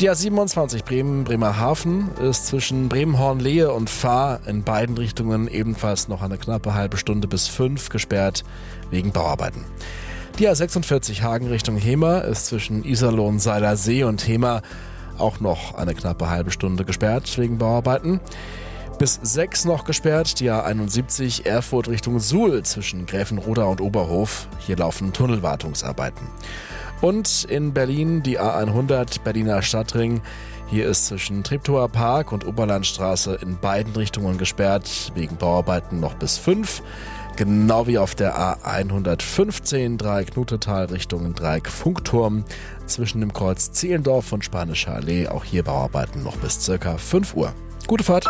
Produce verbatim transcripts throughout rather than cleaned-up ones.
Die A siebenundzwanzig Bremen-Bremerhaven ist zwischen Bremen-Hornlehe und Fahr in beiden Richtungen ebenfalls noch eine knappe halbe Stunde bis fünf gesperrt wegen Bauarbeiten. Die A sechsundvierzig Hagen Richtung Hemer ist zwischen Iserlohn, Seilersee und Hemer auch noch eine knappe halbe Stunde gesperrt wegen Bauarbeiten. Bis sechs noch gesperrt die A einundsiebzig Erfurt Richtung Suhl zwischen Gräfenroda und Oberhof. Hier laufen Tunnelwartungsarbeiten. Und in Berlin die A hundert Berliner Stadtring. Hier ist zwischen Treptower Park und Oberlandstraße in beiden Richtungen gesperrt, wegen Bauarbeiten noch bis fünf. Genau wie auf der A hundertfünfzehn Dreieck Nutetal Richtung Dreieck Funkturm. Zwischen dem Kreuz Zehlendorf und Spanischer Allee, auch hier Bauarbeiten noch bis circa fünf Uhr. Gute Fahrt!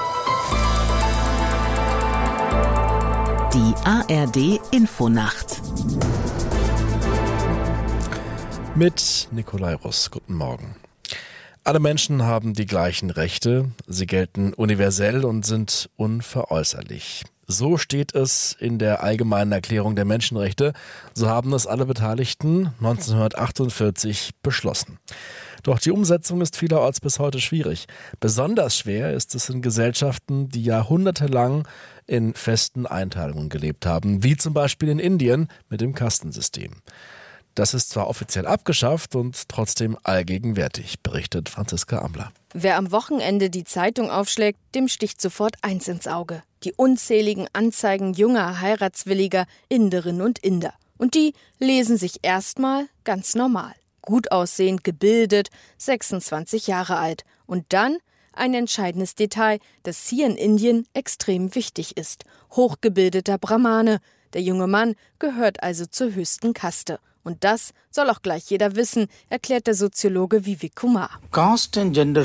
Die A R D Infonacht mit Nikolai Russ. Guten Morgen. Alle Menschen haben die gleichen Rechte. Sie gelten universell und sind unveräußerlich. So steht es in der Allgemeinen Erklärung der Menschenrechte. So haben es alle Beteiligten neunzehnhundertachtundvierzig beschlossen. Doch die Umsetzung ist vielerorts bis heute schwierig. Besonders schwer ist es in Gesellschaften, die jahrhundertelang in festen Einteilungen gelebt haben, wie zum Beispiel in Indien mit dem Kastensystem. Das ist zwar offiziell abgeschafft und trotzdem allgegenwärtig, berichtet Franziska Amler. Wer am Wochenende die Zeitung aufschlägt, dem sticht sofort eins ins Auge: die unzähligen Anzeigen junger, heiratswilliger Inderinnen und Inder. Und die lesen sich erstmal ganz normal. Gut aussehend, gebildet, sechsundzwanzig Jahre alt. Und dann ein entscheidendes Detail, das hier in Indien extrem wichtig ist: hochgebildeter Brahmane. Der junge Mann gehört also zur höchsten Kaste. Und das soll auch gleich jeder wissen, erklärt der Soziologe Vivek Kumar. Kaste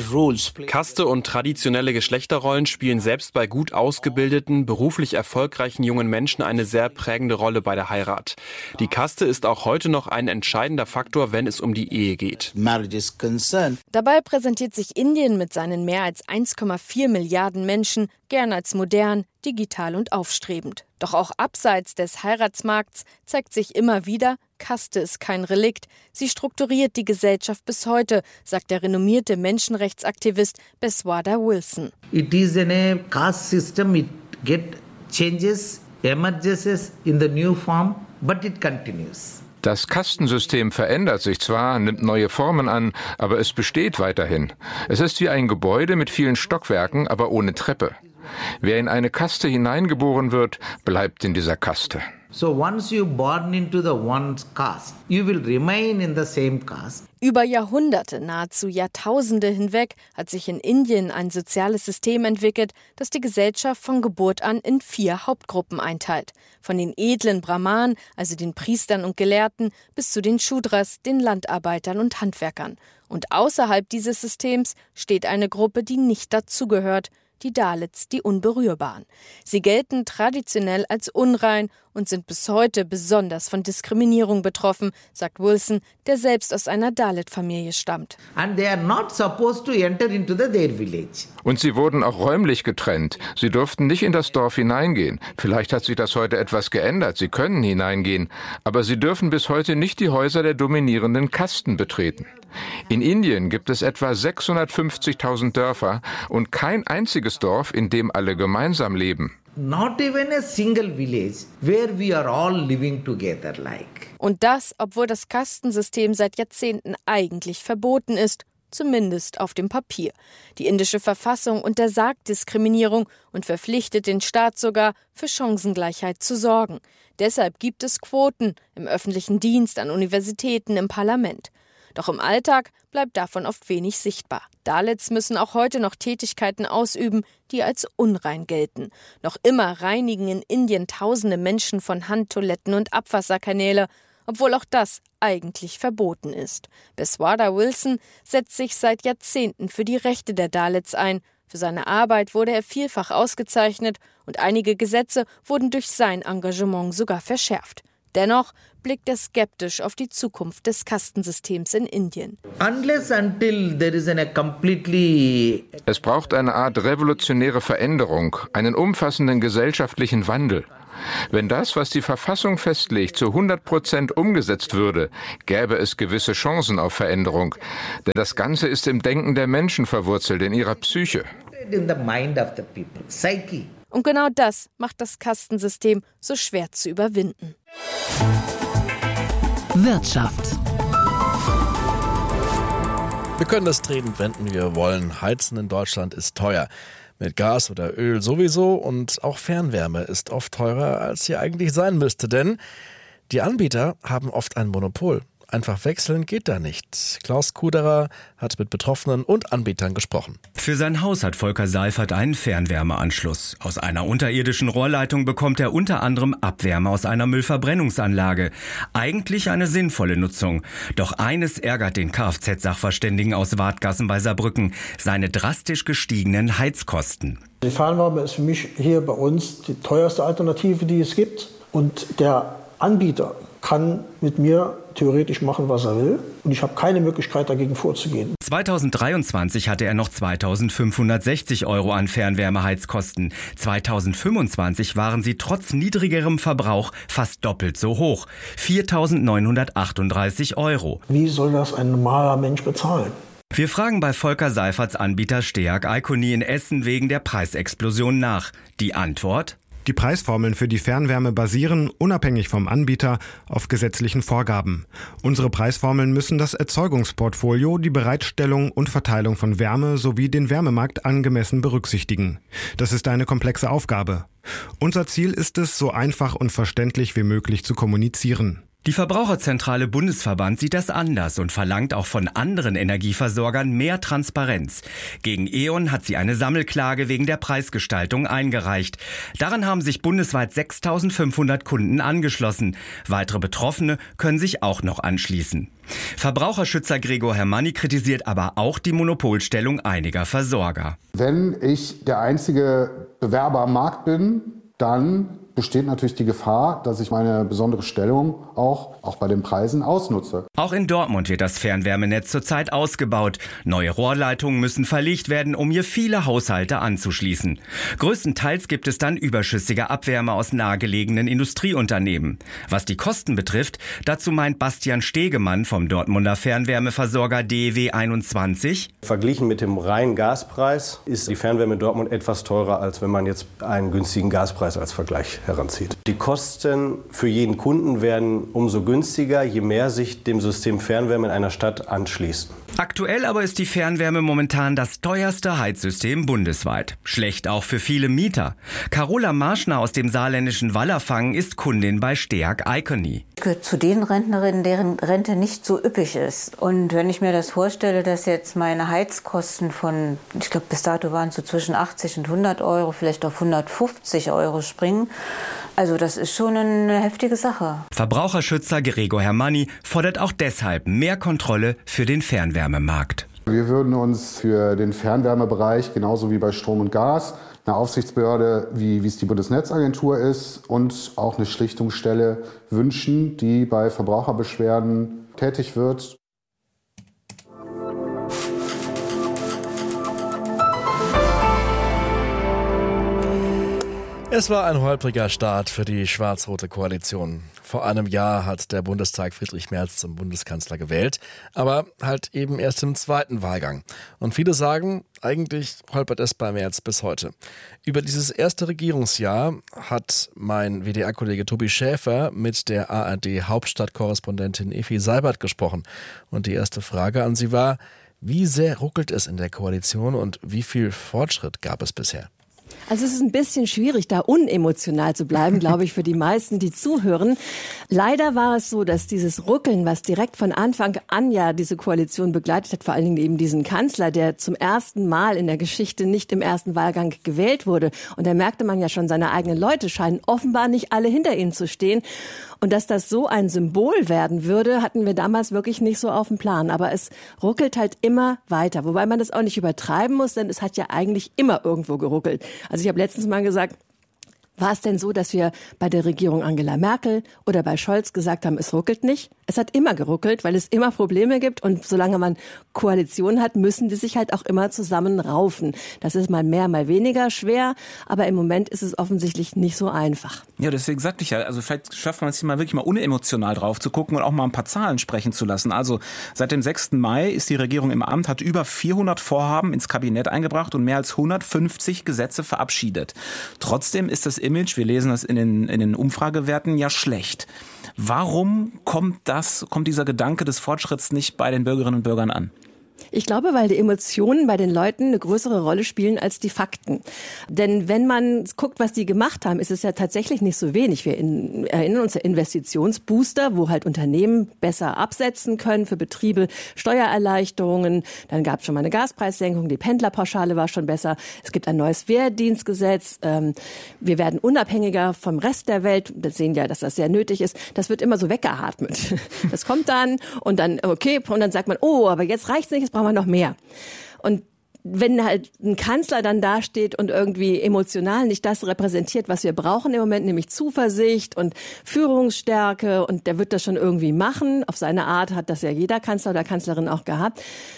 und traditionelle Geschlechterrollen spielen selbst bei gut ausgebildeten, beruflich erfolgreichen jungen Menschen eine sehr prägende Rolle bei der Heirat. Die Kaste ist auch heute noch ein entscheidender Faktor, wenn es um die Ehe geht. Dabei präsentiert sich Indien mit seinen mehr als eins Komma vier Milliarden Menschen gern als modern, digital und aufstrebend. Doch auch abseits des Heiratsmarkts zeigt sich immer wieder, Kaste ist kein Relikt. Sie strukturiert die Gesellschaft bis heute, sagt der renommierte Menschenrechtsaktivist Beswada Wilson. It is in a caste system. It get changes, emerges in the new form, but it continues. Das Kastensystem verändert sich zwar, nimmt neue Formen an, aber es besteht weiterhin. Es ist wie ein Gebäude mit vielen Stockwerken, aber ohne Treppe. Wer in eine Kaste hineingeboren wird, bleibt in dieser Kaste. So once you born into the one caste, you will remain in the same caste. Über Jahrhunderte, nahezu Jahrtausende hinweg hat sich in Indien ein soziales System entwickelt, das die Gesellschaft von Geburt an in vier Hauptgruppen einteilt. Von den edlen Brahmanen, also den Priestern und Gelehrten, bis zu den Shudras, den Landarbeitern und Handwerkern. Und außerhalb dieses Systems steht eine Gruppe, die nicht dazugehört: die Dalits, die Unberührbaren. Sie gelten traditionell als unrein und sind bis heute besonders von Diskriminierung betroffen, sagt Wilson, der selbst aus einer Dalit-Familie stammt. And they are not supposed to enter into the, their village. Und sie wurden auch räumlich getrennt. Sie durften nicht in das Dorf hineingehen. Vielleicht hat sich das heute etwas geändert. Sie können hineingehen, aber sie dürfen bis heute nicht die Häuser der dominierenden Kasten betreten. In Indien gibt es etwa sechshundertfünfzigtausend Dörfer und kein einziges Dorf, in dem alle gemeinsam leben. Not even a single village where we are all living together like. Und das, obwohl das Kastensystem seit Jahrzehnten eigentlich verboten ist, zumindest auf dem Papier. Die indische Verfassung untersagt Diskriminierung und verpflichtet den Staat sogar, für Chancengleichheit zu sorgen. Deshalb gibt es Quoten im öffentlichen Dienst, an Universitäten, im Parlament. Doch im Alltag bleibt davon oft wenig sichtbar. Dalits müssen auch heute noch Tätigkeiten ausüben, die als unrein gelten. Noch immer reinigen in Indien tausende Menschen von Hand, Toiletten und Abwasserkanäle, obwohl auch das eigentlich verboten ist. Beswada Wilson setzt sich seit Jahrzehnten für die Rechte der Dalits ein. Für seine Arbeit wurde er vielfach ausgezeichnet und einige Gesetze wurden durch sein Engagement sogar verschärft. Dennoch blickt er skeptisch auf die Zukunft des Kastensystems in Indien. Unless until there is a completely Es braucht eine Art revolutionäre Veränderung, einen umfassenden gesellschaftlichen Wandel. Wenn das, was die Verfassung festlegt, zu hundert Prozent umgesetzt würde, gäbe es gewisse Chancen auf Veränderung. Denn das Ganze ist im Denken der Menschen verwurzelt, in ihrer Psyche. Und genau das macht das Kastensystem so schwer zu überwinden. Wirtschaft. Wir können das drehen und wenden, wie wir wollen. Heizen in Deutschland ist teuer. Mit Gas oder Öl sowieso, und auch Fernwärme ist oft teurer, als sie eigentlich sein müsste. Denn die Anbieter haben oft ein Monopol. Einfach wechseln geht da nicht. Klaus Kuderer hat mit Betroffenen und Anbietern gesprochen. Für sein Haus hat Volker Seifert einen Fernwärmeanschluss. Aus einer unterirdischen Rohrleitung bekommt er unter anderem Abwärme aus einer Müllverbrennungsanlage. Eigentlich eine sinnvolle Nutzung. Doch eines ärgert den Kfz-Sachverständigen aus Wadgassen bei Saarbrücken: seine drastisch gestiegenen Heizkosten. Die Fernwärme ist für mich hier bei uns die teuerste Alternative, die es gibt. Und der Anbieter kann mit mir theoretisch machen, was er will. Und ich habe keine Möglichkeit, dagegen vorzugehen. zweitausenddreiundzwanzig hatte er noch zweitausendfünfhundertsechzig Euro an Fernwärmeheizkosten. zweitausendfünfundzwanzig waren sie trotz niedrigerem Verbrauch fast doppelt so hoch: viertausendneunhundertachtunddreißig Euro. Wie soll das ein normaler Mensch bezahlen? Wir fragen bei Volker Seiferts Anbieter Steag Icony in Essen wegen der Preisexplosion nach. Die Antwort: Die Preisformeln für die Fernwärme basieren, unabhängig vom Anbieter, auf gesetzlichen Vorgaben. Unsere Preisformeln müssen das Erzeugungsportfolio, die Bereitstellung und Verteilung von Wärme sowie den Wärmemarkt angemessen berücksichtigen. Das ist eine komplexe Aufgabe. Unser Ziel ist es, so einfach und verständlich wie möglich zu kommunizieren. Die Verbraucherzentrale Bundesverband sieht das anders und verlangt auch von anderen Energieversorgern mehr Transparenz. Gegen E.ON hat sie eine Sammelklage wegen der Preisgestaltung eingereicht. Daran haben sich bundesweit sechstausendfünfhundert Kunden angeschlossen. Weitere Betroffene können sich auch noch anschließen. Verbraucherschützer Gregor Hermanni kritisiert aber auch die Monopolstellung einiger Versorger. Wenn ich der einzige Bewerber am Markt bin, dann besteht natürlich die Gefahr, dass ich meine besondere Stellung auch, auch bei den Preisen ausnutze. Auch in Dortmund wird das Fernwärmenetz zurzeit ausgebaut. Neue Rohrleitungen müssen verlegt werden, um hier viele Haushalte anzuschließen. Größtenteils gibt es dann überschüssige Abwärme aus nahegelegenen Industrieunternehmen. Was die Kosten betrifft, dazu meint Bastian Stegemann vom Dortmunder Fernwärmeversorger D E W einundzwanzig: Verglichen mit dem reinen Gaspreis ist die Fernwärme in Dortmund etwas teurer, als wenn man jetzt einen günstigen Gaspreis als Vergleich heranzieht. Die Kosten für jeden Kunden werden umso günstiger, je mehr sich dem System Fernwärme in einer Stadt anschließen. Aktuell aber ist die Fernwärme momentan das teuerste Heizsystem bundesweit. Schlecht auch für viele Mieter. Carola Marschner aus dem saarländischen Wallerfangen ist Kundin bei Steag Icony. Ich gehöre zu den Rentnerinnen, deren Rente nicht so üppig ist. Und wenn ich mir das vorstelle, dass jetzt meine Heizkosten von, ich glaube bis dato waren es so zwischen achtzig und hundert Euro, vielleicht auf hundertfünfzig Euro springen, also das ist schon eine heftige Sache. Verbraucherschützer Gregor Hermanni fordert auch deshalb mehr Kontrolle für den Fernwärmemarkt. Wir würden uns für den Fernwärmebereich, genauso wie bei Strom und Gas, eine Aufsichtsbehörde, wie, wie es die Bundesnetzagentur ist, und auch eine Schlichtungsstelle wünschen, die bei Verbraucherbeschwerden tätig wird. Es war ein holpriger Start für die schwarz-rote Koalition. Vor einem Jahr hat der Bundestag Friedrich Merz zum Bundeskanzler gewählt, aber halt eben erst im zweiten Wahlgang. Und viele sagen, eigentlich holpert es bei Merz bis heute. Über dieses erste Regierungsjahr hat mein W D R-Kollege Tobi Schäfer mit der A R D-Hauptstadtkorrespondentin Evi Seibert gesprochen. Und die erste Frage an sie war: Wie sehr ruckelt es in der Koalition und wie viel Fortschritt gab es bisher? Also es ist ein bisschen schwierig, da unemotional zu bleiben, glaube ich, für die meisten, die zuhören. Leider war es so, dass dieses Ruckeln, was direkt von Anfang an ja diese Koalition begleitet hat, vor allen Dingen eben diesen Kanzler, der zum ersten Mal in der Geschichte nicht im ersten Wahlgang gewählt wurde. Und da merkte man ja schon, seine eigenen Leute scheinen offenbar nicht alle hinter ihm zu stehen. Und dass das so ein Symbol werden würde, hatten wir damals wirklich nicht so auf dem Plan. Aber es ruckelt halt immer weiter. Wobei man das auch nicht übertreiben muss, denn es hat ja eigentlich immer irgendwo geruckelt. Also ich habe letztens mal gesagt, War es denn so, dass wir bei der Regierung Angela Merkel oder bei Scholz gesagt haben, es ruckelt nicht? Es hat immer geruckelt, weil es immer Probleme gibt. Und solange man Koalition hat, müssen die sich halt auch immer zusammenraufen. Das ist mal mehr, mal weniger schwer. Aber im Moment ist es offensichtlich nicht so einfach. Ja, deswegen sagte ich ja, also vielleicht schafft man es hier mal wirklich mal unemotional drauf zu gucken und auch mal ein paar Zahlen sprechen zu lassen. Also seit dem sechsten Mai ist die Regierung im Amt, hat über vierhundert Vorhaben ins Kabinett eingebracht und mehr als hundertfünfzig Gesetze verabschiedet. Trotzdem ist das Image, wir lesen das in den, in den Umfragewerten, ja schlecht. Warum kommt das, kommt dieser Gedanke des Fortschritts nicht bei den Bürgerinnen und Bürgern an? Ich glaube, weil die Emotionen bei den Leuten eine größere Rolle spielen als die Fakten. Denn wenn man guckt, was die gemacht haben, ist es ja tatsächlich nicht so wenig. Wir in, erinnern uns an Investitionsbooster, wo halt Unternehmen besser absetzen können für Betriebe, Steuererleichterungen. Dann gab es schon mal eine Gaspreissenkung, die Pendlerpauschale war schon besser. Es gibt ein neues Wehrdienstgesetz. Ähm, wir werden unabhängiger vom Rest der Welt. Wir sehen ja, dass das sehr nötig ist. Das wird immer so weggeatmet. Das kommt dann und dann, okay, und dann sagt man, oh, aber jetzt reicht's nicht, jetzt brauchen wir noch mehr. Und wenn halt ein Kanzler dann dasteht und irgendwie emotional nicht das repräsentiert, was wir brauchen im Moment, nämlich Zuversicht und Führungsstärke, und der wird das schon irgendwie machen, auf seine Art hat das ja jeder Kanzler oder Kanzlerin auch gehabt,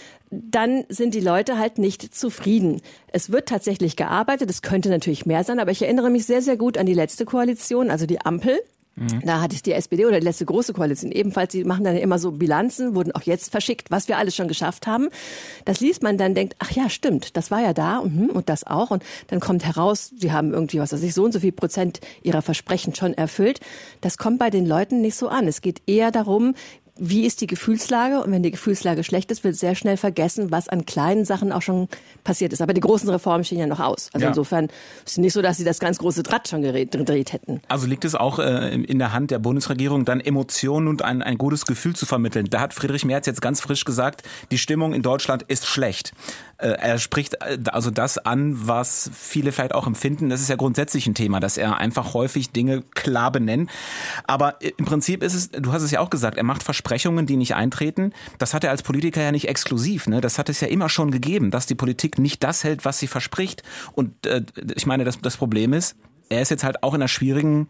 dann sind die Leute halt nicht zufrieden. Es wird tatsächlich gearbeitet, es könnte natürlich mehr sein, aber ich erinnere mich sehr, sehr gut an die letzte Koalition, also die Ampel. Da hatte ich die S P D oder die letzte große Koalition ebenfalls, die machen dann immer so Bilanzen, wurden auch jetzt verschickt, was wir alles schon geschafft haben. Das liest man dann, denkt, ach ja, stimmt, das war ja da und, und das auch. Und dann kommt heraus, sie haben irgendwie, was weiß ich, so und so viel Prozent ihrer Versprechen schon erfüllt. Das kommt bei den Leuten nicht so an. Es geht eher darum, wie ist die Gefühlslage? Und wenn die Gefühlslage schlecht ist, wird sehr schnell vergessen, was an kleinen Sachen auch schon passiert ist. Aber die großen Reformen stehen ja noch aus. Also ja. Insofern ist es nicht so, dass sie das ganz große Rad schon gedreht hätten. Also liegt es auch äh, in der Hand der Bundesregierung, dann Emotionen und ein, ein gutes Gefühl zu vermitteln. Da hat Friedrich Merz jetzt ganz frisch gesagt, die Stimmung in Deutschland ist schlecht. Äh, er spricht also das an, was viele vielleicht auch empfinden. Das ist ja grundsätzlich ein Thema, dass er einfach häufig Dinge klar benennt. Aber im Prinzip ist es, du hast es ja auch gesagt, er macht Versprechungen, die nicht eintreten. Das hat er als Politiker ja nicht exklusiv. Ne? Das hat es ja immer schon gegeben, dass die Politik nicht das hält, was sie verspricht. Und äh, ich meine, das, das Problem ist, er ist jetzt halt auch in einer schwierigen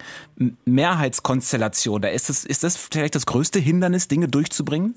Mehrheitskonstellation. Da ist das, ist das vielleicht das größte Hindernis, Dinge durchzubringen?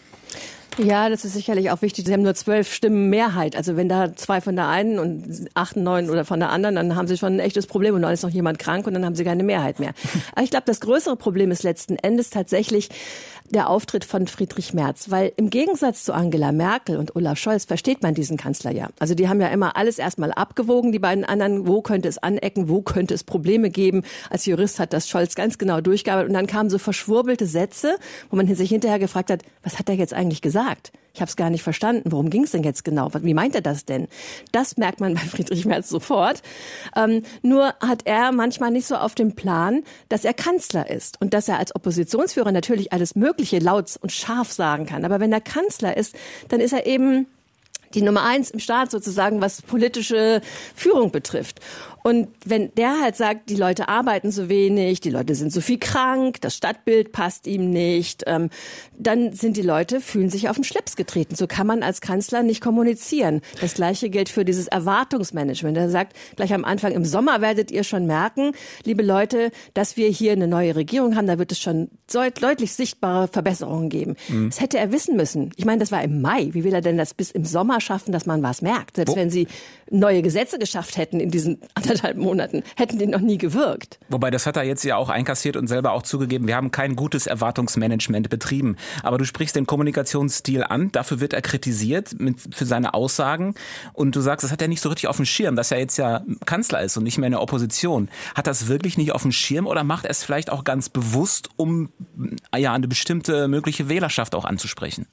Ja, das ist sicherlich auch wichtig. Sie haben nur zwölf Stimmen Mehrheit. Also wenn da zwei von der einen und acht, neun oder von der anderen, dann haben sie schon ein echtes Problem und dann ist noch jemand krank und dann haben sie keine Mehrheit mehr. Aber ich glaube, das größere Problem ist letzten Endes tatsächlich der Auftritt von Friedrich Merz. Weil im Gegensatz zu Angela Merkel und Olaf Scholz versteht man diesen Kanzler ja. Also die haben ja immer alles erstmal abgewogen, die beiden anderen. Wo könnte es anecken? Wo könnte es Probleme geben? Als Jurist hat das Scholz ganz genau durchgearbeitet. Und dann kamen so verschwurbelte Sätze, wo man sich hinterher gefragt hat, was hat er jetzt eigentlich gesagt? Ich habe es gar nicht verstanden. Worum ging es denn jetzt genau? Wie meint er das denn? Das merkt man bei Friedrich Merz sofort. Ähm, nur hat er manchmal nicht so auf dem Plan, dass er Kanzler ist und dass er als Oppositionsführer natürlich alles Mögliche laut und scharf sagen kann. Aber wenn er Kanzler ist, dann ist er eben die Nummer eins im Staat sozusagen, was politische Führung betrifft. Und wenn der halt sagt, die Leute arbeiten so wenig, die Leute sind so viel krank, das Stadtbild passt ihm nicht, ähm, dann sind die Leute, fühlen sich auf den Schlips getreten. So kann man als Kanzler nicht kommunizieren. Das Gleiche gilt für dieses Erwartungsmanagement. Er sagt gleich am Anfang, im Sommer werdet ihr schon merken, liebe Leute, dass wir hier eine neue Regierung haben, da wird es schon deutlich sichtbare Verbesserungen geben. Mhm. Das hätte er wissen müssen. Ich meine, das war im Mai. Wie will er denn das bis im Sommer schaffen, dass man was merkt? Selbst Wo? wenn sie neue Gesetze geschafft hätten in diesen anderthalb Monaten, hätten die noch nie gewirkt. Wobei, das hat er jetzt ja auch einkassiert und selber auch zugegeben, wir haben kein gutes Erwartungsmanagement betrieben. Aber du sprichst den Kommunikationsstil an, dafür wird er kritisiert mit, für seine Aussagen. Und du sagst, das hat er nicht so richtig auf dem Schirm, dass er jetzt ja Kanzler ist und nicht mehr in der Opposition. Hat das wirklich nicht auf dem Schirm oder macht er es vielleicht auch ganz bewusst, um ja eine bestimmte mögliche Wählerschaft auch anzusprechen?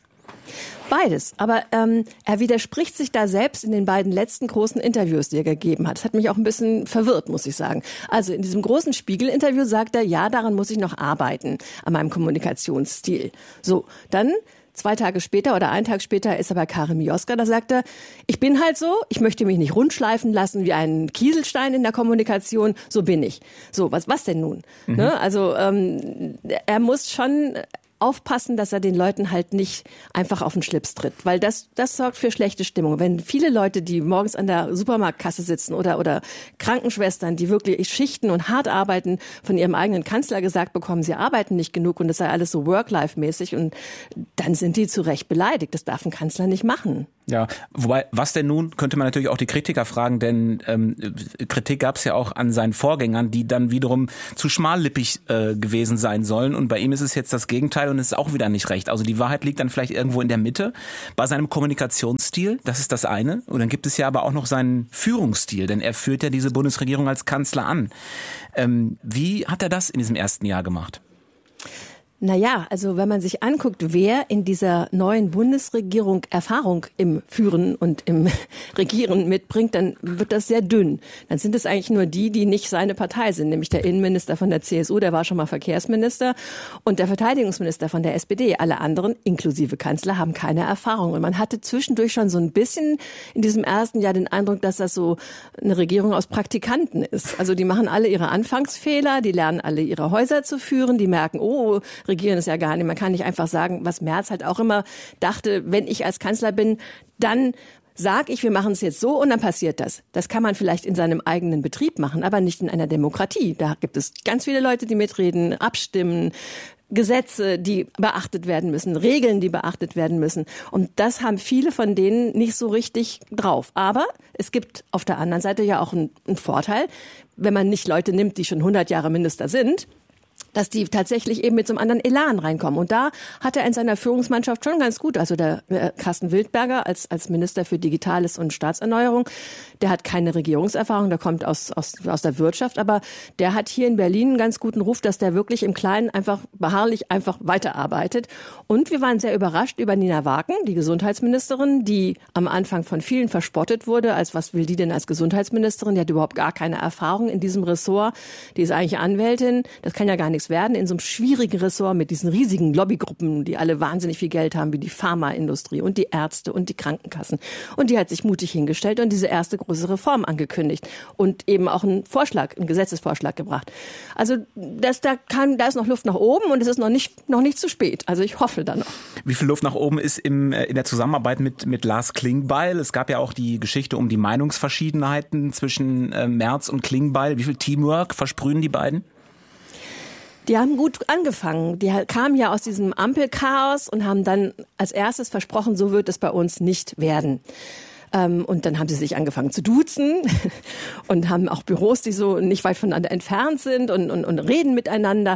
Beides. Aber ähm, er widerspricht sich da selbst in den beiden letzten großen Interviews, die er gegeben hat. Das hat mich auch ein bisschen verwirrt, muss ich sagen. Also in diesem großen Spiegel-Interview sagt er, ja, daran muss ich noch arbeiten, an meinem Kommunikationsstil. So, dann zwei Tage später oder einen Tag später ist er bei Karin Mioska, da sagt er, ich bin halt so, ich möchte mich nicht rundschleifen lassen wie ein Kieselstein in der Kommunikation, so bin ich. So, was was denn nun? Mhm. Ne? Also ähm, er muss schon aufpassen, dass er den Leuten halt nicht einfach auf den Schlips tritt, weil das, das sorgt für schlechte Stimmung. Wenn viele Leute, die morgens an der Supermarktkasse sitzen oder, oder Krankenschwestern, die wirklich schichten und hart arbeiten, von ihrem eigenen Kanzler gesagt bekommen, sie arbeiten nicht genug und das sei alles so Work-Life-mäßig, und dann sind die zu Recht beleidigt. Das darf ein Kanzler nicht machen. Ja, wobei, was denn nun, könnte man natürlich auch die Kritiker fragen, denn ähm, Kritik gab es ja auch an seinen Vorgängern, die dann wiederum zu schmallippig äh, gewesen sein sollen, und bei ihm ist es jetzt das Gegenteil und es ist auch wieder nicht recht. Also die Wahrheit liegt dann vielleicht irgendwo in der Mitte, bei seinem Kommunikationsstil, das ist das eine, und dann gibt es ja aber auch noch seinen Führungsstil, denn er führt ja diese Bundesregierung als Kanzler an. Ähm, wie hat er das in diesem ersten Jahr gemacht? Naja, also wenn man sich anguckt, wer in dieser neuen Bundesregierung Erfahrung im Führen und im Regieren mitbringt, dann wird das sehr dünn. Dann sind es eigentlich nur die, die nicht seine Partei sind, nämlich der Innenminister von der C S U, der war schon mal Verkehrsminister, und der Verteidigungsminister von der S P D. Alle anderen, inklusive Kanzler, haben keine Erfahrung. Und man hatte zwischendurch schon so ein bisschen in diesem ersten Jahr den Eindruck, dass das so eine Regierung aus Praktikanten ist. Also die machen alle ihre Anfangsfehler, die lernen alle ihre Häuser zu führen, die merken, oh, Regieren ist ja gar nicht. Man kann nicht einfach sagen, was Merz halt auch immer dachte, wenn ich als Kanzler bin, dann sag ich, wir machen es jetzt so und dann passiert das. Das kann man vielleicht in seinem eigenen Betrieb machen, aber nicht in einer Demokratie. Da gibt es ganz viele Leute, die mitreden, abstimmen, Gesetze, die beachtet werden müssen, Regeln, die beachtet werden müssen. Und das haben viele von denen nicht so richtig drauf. Aber es gibt auf der anderen Seite ja auch einen, einen Vorteil, wenn man nicht Leute nimmt, die schon hundert Jahre Minister sind, dass die tatsächlich eben mit so einem anderen Elan reinkommen. Und da hat er in seiner Führungsmannschaft schon ganz gut, also der äh, Carsten Wildberger als als Minister für Digitales und Staatserneuerung, der hat keine Regierungserfahrung, der kommt aus aus aus der Wirtschaft, aber der hat hier in Berlin einen ganz guten Ruf, dass der wirklich im Kleinen einfach beharrlich einfach weiterarbeitet. Und wir waren sehr überrascht über Nina Waken, die Gesundheitsministerin, die am Anfang von vielen verspottet wurde, als was will die denn als Gesundheitsministerin? Die hat überhaupt gar keine Erfahrung in diesem Ressort. Die ist eigentlich Anwältin, das kann ja gar nichts werden in so einem schwierigen Ressort mit diesen riesigen Lobbygruppen, die alle wahnsinnig viel Geld haben, wie die Pharmaindustrie und die Ärzte und die Krankenkassen. Und die hat sich mutig hingestellt und diese erste große Reform angekündigt und eben auch einen Vorschlag, einen Gesetzesvorschlag gebracht. Also das, da, kann, da ist noch Luft nach oben und es ist noch nicht, noch nicht zu spät. Also ich hoffe da noch. Wie viel Luft nach oben ist im, in der Zusammenarbeit mit, mit Lars Klingbeil? Es gab ja auch die Geschichte um die Meinungsverschiedenheiten zwischen äh, Merz und Klingbeil. Wie viel Teamwork versprühen die beiden? Die haben gut angefangen. Die kamen ja aus diesem Ampelchaos und haben dann als erstes versprochen, so wird es bei uns nicht werden. Und dann haben sie sich angefangen zu duzen und haben auch Büros, die so nicht weit voneinander entfernt sind, und, und, und reden miteinander.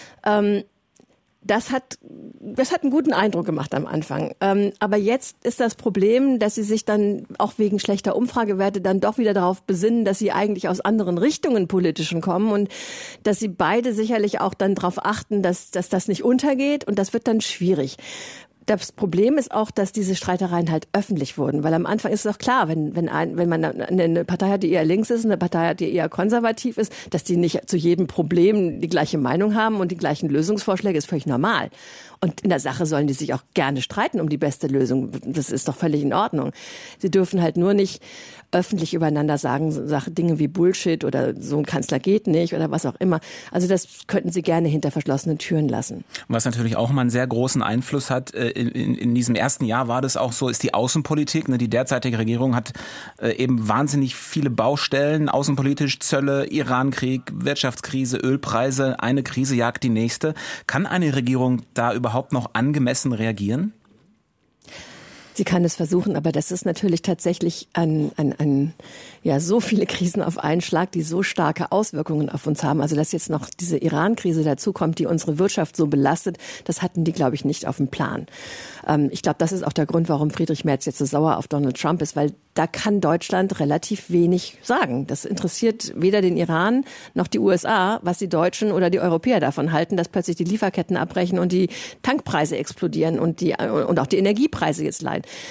Das hat, das hat einen guten Eindruck gemacht am Anfang. Ähm, aber jetzt ist das Problem, dass sie sich dann auch wegen schlechter Umfragewerte dann doch wieder darauf besinnen, dass sie eigentlich aus anderen Richtungen politischen kommen und dass sie beide sicherlich auch dann darauf achten, dass, dass das nicht untergeht, und das wird dann schwierig. Das Problem ist auch, dass diese Streitereien halt öffentlich wurden, weil am Anfang ist es doch klar, wenn wenn ein, wenn man eine Partei hat, die eher links ist, und eine Partei hat, die eher konservativ ist, dass die nicht zu jedem Problem die gleiche Meinung haben und die gleichen Lösungsvorschläge, ist völlig normal. Und in der Sache sollen die sich auch gerne streiten um die beste Lösung. Das ist doch völlig in Ordnung. Sie dürfen halt nur nicht öffentlich übereinander sagen, Sachen, Dinge wie Bullshit oder so ein Kanzler geht nicht oder was auch immer. Also das könnten sie gerne hinter verschlossenen Türen lassen. Was natürlich auch mal einen sehr großen Einfluss hat, in, in, in diesem ersten Jahr war das auch so, ist die Außenpolitik. Die derzeitige Regierung hat eben wahnsinnig viele Baustellen, außenpolitisch, Zölle, Irankrieg, Wirtschaftskrise, Ölpreise, eine Krise jagt die nächste. Kann eine Regierung da überhaupt noch angemessen reagieren? Sie kann es versuchen, aber das ist natürlich tatsächlich ein, ein, ein, ja, so viele Krisen auf einen Schlag, die so starke Auswirkungen auf uns haben. Also dass jetzt noch diese Iran-Krise dazukommt, die unsere Wirtschaft so belastet, das hatten die, glaube ich, nicht auf dem Plan. Ähm, ich glaube, das ist auch der Grund, warum Friedrich Merz jetzt so sauer auf Donald Trump ist, weil da kann Deutschland relativ wenig sagen. Das interessiert weder den Iran noch die U S A, was die Deutschen oder die Europäer davon halten, dass plötzlich die Lieferketten abbrechen und die Tankpreise explodieren und die und auch die Energiepreise jetzt leiden.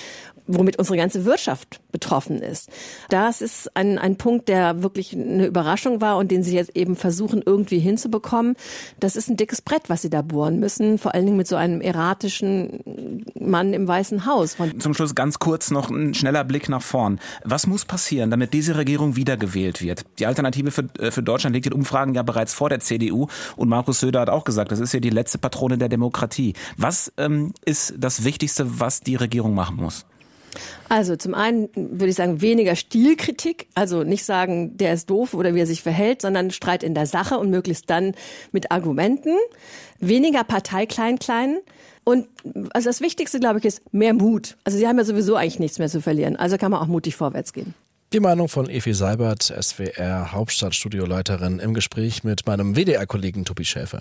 womit unsere ganze Wirtschaft betroffen ist. Das ist ein, ein Punkt, der wirklich eine Überraschung war und den sie jetzt eben versuchen, irgendwie hinzubekommen. Das ist ein dickes Brett, was sie da bohren müssen, vor allen Dingen mit so einem erratischen Mann im Weißen Haus. Von Zum Schluss ganz kurz noch ein schneller Blick nach vorn. Was muss passieren, damit diese Regierung wiedergewählt wird? Die Alternative für, für Deutschland liegt in Umfragen ja bereits vor der C D U und Markus Söder hat auch gesagt, das ist ja die letzte Patrone der Demokratie. Was ähm, ist das Wichtigste, was die Regierung machen muss? Also zum einen würde ich sagen, weniger Stilkritik, also nicht sagen, der ist doof oder wie er sich verhält, sondern Streit in der Sache und möglichst dann mit Argumenten. Weniger Partei klein-klein. Und also das Wichtigste, glaube ich, ist mehr Mut. Also sie haben ja sowieso eigentlich nichts mehr zu verlieren. Also kann man auch mutig vorwärts gehen. Die Meinung von Evi Seibert, S W R Hauptstadtstudioleiterin, im Gespräch mit meinem W D R-Kollegen Tobi Schäfer.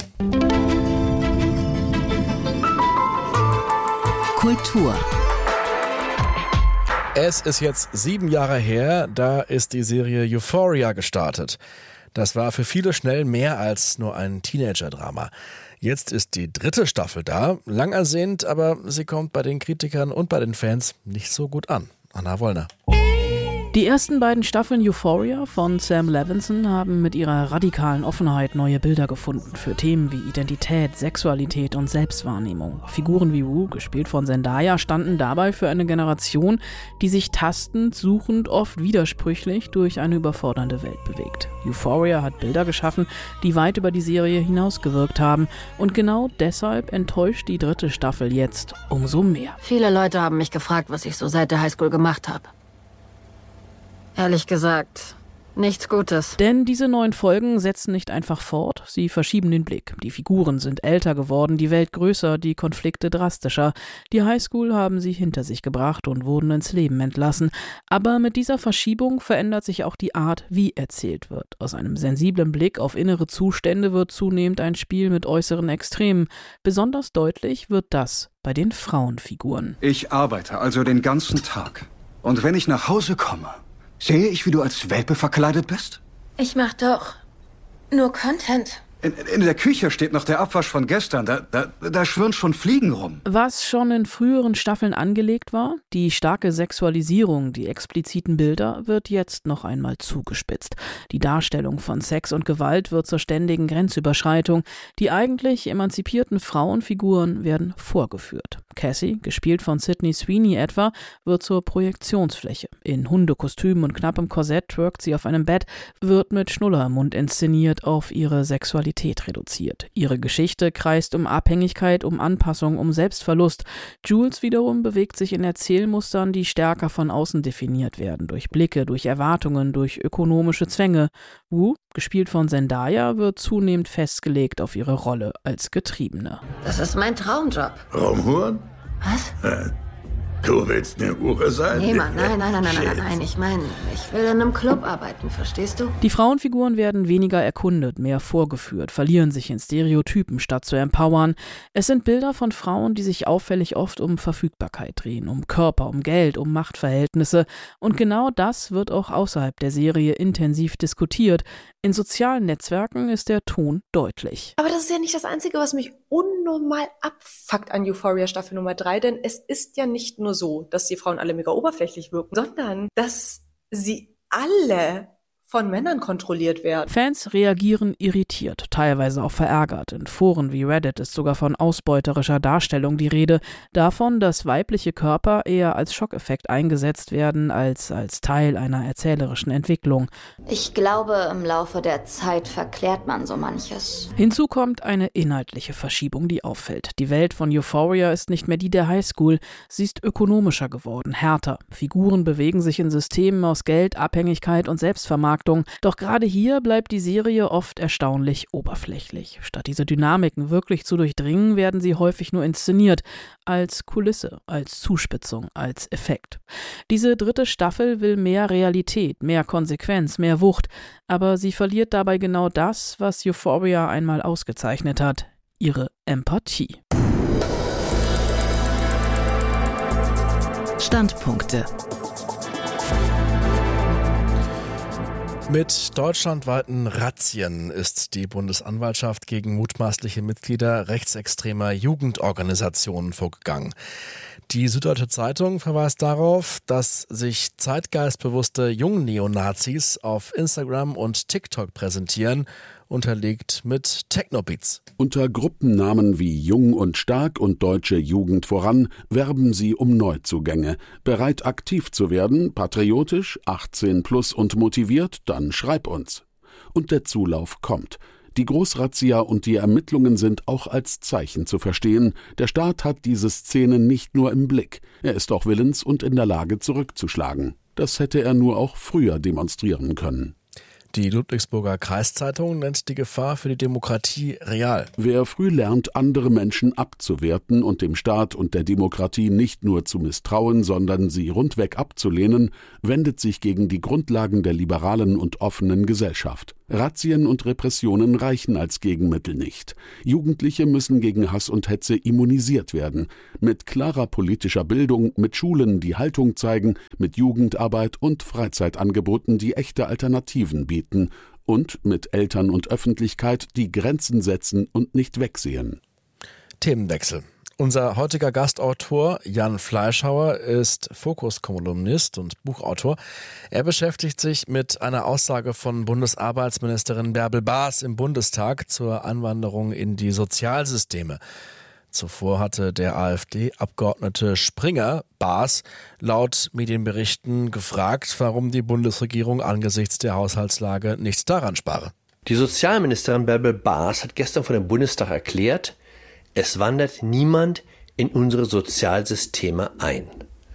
Kultur. Es ist jetzt sieben Jahre her, da ist die Serie Euphoria gestartet. Das war für viele schnell mehr als nur ein Teenager-Drama. Jetzt ist die dritte Staffel da, lang ersehnt, aber sie kommt bei den Kritikern und bei den Fans nicht so gut an. Anna Wollner. Die ersten beiden Staffeln Euphoria von Sam Levinson haben mit ihrer radikalen Offenheit neue Bilder gefunden für Themen wie Identität, Sexualität und Selbstwahrnehmung. Figuren wie Wu, gespielt von Zendaya, standen dabei für eine Generation, die sich tastend, suchend, oft widersprüchlich durch eine überfordernde Welt bewegt. Euphoria hat Bilder geschaffen, die weit über die Serie hinausgewirkt haben. Und genau deshalb enttäuscht die dritte Staffel jetzt umso mehr. Viele Leute haben mich gefragt, was ich so seit der Highschool gemacht habe. Ehrlich gesagt, nichts Gutes. Denn diese neuen Folgen setzen nicht einfach fort, sie verschieben den Blick. Die Figuren sind älter geworden, die Welt größer, die Konflikte drastischer. Die Highschool haben sie hinter sich gebracht und wurden ins Leben entlassen. Aber mit dieser Verschiebung verändert sich auch die Art, wie erzählt wird. Aus einem sensiblen Blick auf innere Zustände wird zunehmend ein Spiel mit äußeren Extremen. Besonders deutlich wird das bei den Frauenfiguren. Ich arbeite also den ganzen Tag. Und wenn ich nach Hause komme, sehe ich, wie du als Welpe verkleidet bist? Ich mach doch nur Content. In, in der Küche steht noch der Abwasch von gestern. Da, da, da schwirren schon Fliegen rum. Was schon in früheren Staffeln angelegt war, die starke Sexualisierung, die expliziten Bilder, wird jetzt noch einmal zugespitzt. Die Darstellung von Sex und Gewalt wird zur ständigen Grenzüberschreitung. Die eigentlich emanzipierten Frauenfiguren werden vorgeführt. Cassie, gespielt von Sydney Sweeney etwa, wird zur Projektionsfläche. In Hundekostüm und knappem Korsett twerkt sie auf einem Bett, wird mit Schnuller im Mund inszeniert auf ihre Sexualität reduziert. Ihre Geschichte kreist um Abhängigkeit, um Anpassung, um Selbstverlust. Jules wiederum bewegt sich in Erzählmustern, die stärker von außen definiert werden, durch Blicke, durch Erwartungen, durch ökonomische Zwänge. Wu, gespielt von Zendaya, wird zunehmend festgelegt auf ihre Rolle als Getriebene. Das ist mein Traumjob. Raumhuren? Was? Äh, du willst eine Hure sein? Nee, Mann, nein, nein, nein, nein, nein, nein. Ich meine, ich will in einem Club arbeiten, verstehst du? Die Frauenfiguren werden weniger erkundet, mehr vorgeführt, verlieren sich in Stereotypen, statt zu empowern. Es sind Bilder von Frauen, die sich auffällig oft um Verfügbarkeit drehen, um Körper, um Geld, um Machtverhältnisse. Und genau das wird auch außerhalb der Serie intensiv diskutiert. In sozialen Netzwerken ist der Ton deutlich. Aber das ist ja nicht das Einzige, was mich unnormal abfuckt an Euphoria Staffel Nummer drei, denn es ist ja nicht nur so, dass die Frauen alle mega oberflächlich wirken, sondern dass sie alle von Männern kontrolliert werden. Fans reagieren irritiert, teilweise auch verärgert. In Foren wie Reddit ist sogar von ausbeuterischer Darstellung die Rede, davon, dass weibliche Körper eher als Schockeffekt eingesetzt werden, als als Teil einer erzählerischen Entwicklung. Ich glaube, im Laufe der Zeit verklärt man so manches. Hinzu kommt eine inhaltliche Verschiebung, die auffällt. Die Welt von Euphoria ist nicht mehr die der Highschool. Sie ist ökonomischer geworden, härter. Figuren bewegen sich in Systemen aus Geld, Abhängigkeit und Selbstvermarktung. Doch gerade hier bleibt die Serie oft erstaunlich oberflächlich. Statt diese Dynamiken wirklich zu durchdringen, werden sie häufig nur inszeniert, als Kulisse, als Zuspitzung, als Effekt. Diese dritte Staffel will mehr Realität, mehr Konsequenz, mehr Wucht, aber sie verliert dabei genau das, was Euphoria einmal ausgezeichnet hat: ihre Empathie. Standpunkte. Mit deutschlandweiten Razzien ist die Bundesanwaltschaft gegen mutmaßliche Mitglieder rechtsextremer Jugendorganisationen vorgegangen. Die Süddeutsche Zeitung verweist darauf, dass sich zeitgeistbewusste Jungneonazis auf Instagram und TikTok präsentieren, unterlegt mit Technobeats. Unter Gruppennamen wie Jung und Stark und Deutsche Jugend voran werben sie um Neuzugänge. Bereit aktiv zu werden, patriotisch, achtzehn plus und motiviert, dann schreib uns. Und der Zulauf kommt. Die Großrazzia und die Ermittlungen sind auch als Zeichen zu verstehen. Der Staat hat diese Szene nicht nur im Blick, er ist auch willens und in der Lage zurückzuschlagen. Das hätte er nur auch früher demonstrieren können. Die Ludwigsburger Kreiszeitung nennt die Gefahr für die Demokratie real. Wer früh lernt, andere Menschen abzuwerten und dem Staat und der Demokratie nicht nur zu misstrauen, sondern sie rundweg abzulehnen, wendet sich gegen die Grundlagen der liberalen und offenen Gesellschaft. Razzien und Repressionen reichen als Gegenmittel nicht. Jugendliche müssen gegen Hass und Hetze immunisiert werden. Mit klarer politischer Bildung, mit Schulen, die Haltung zeigen, mit Jugendarbeit und Freizeitangeboten, die echte Alternativen bieten. Und mit Eltern und Öffentlichkeit, die Grenzen setzen und nicht wegsehen. Themenwechsel. Unser heutiger Gastautor Jan Fleischhauer ist Fokus-Kolumnist und Buchautor. Er beschäftigt sich mit einer Aussage von Bundesarbeitsministerin Bärbel Baas im Bundestag zur Einwanderung in die Sozialsysteme. Zuvor hatte der AfD-Abgeordnete Springer Baas laut Medienberichten gefragt, warum die Bundesregierung angesichts der Haushaltslage nichts daran spare. Die Sozialministerin Bärbel Baas hat gestern vor dem Bundestag erklärt, es wandert niemand in unsere Sozialsysteme ein.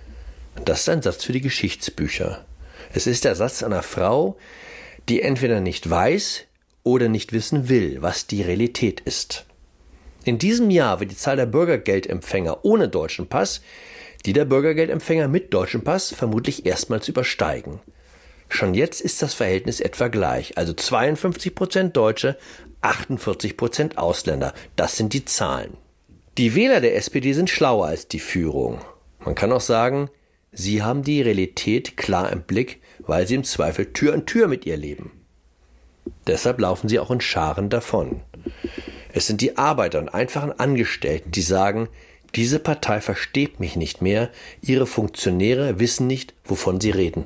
Das ist ein Satz für die Geschichtsbücher. Es ist der Satz einer Frau, die entweder nicht weiß oder nicht wissen will, was die Realität ist. In diesem Jahr wird die Zahl der Bürgergeldempfänger ohne deutschen Pass die der Bürgergeldempfänger mit deutschem Pass vermutlich erstmals übersteigen. Schon jetzt ist das Verhältnis etwa gleich, also zweiundfünfzig Prozent Deutsche, achtundvierzig Prozent Ausländer. Das sind die Zahlen. Die Wähler der S P D sind schlauer als die Führung. Man kann auch sagen, sie haben die Realität klar im Blick, weil sie im Zweifel Tür an Tür mit ihr leben. Deshalb laufen sie auch in Scharen davon. Es sind die Arbeiter und einfachen Angestellten, die sagen, diese Partei versteht mich nicht mehr, ihre Funktionäre wissen nicht, wovon sie reden.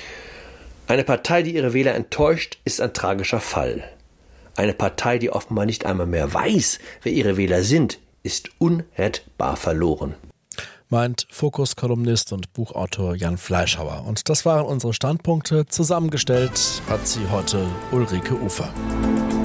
Eine Partei, die ihre Wähler enttäuscht, ist ein tragischer Fall. Eine Partei, die offenbar nicht einmal mehr weiß, wer ihre Wähler sind, ist unrettbar verloren. Meint Fokus-Kolumnist und Buchautor Jan Fleischhauer. Und das waren unsere Standpunkte. Zusammengestellt hat sie heute Ulrike Ufer.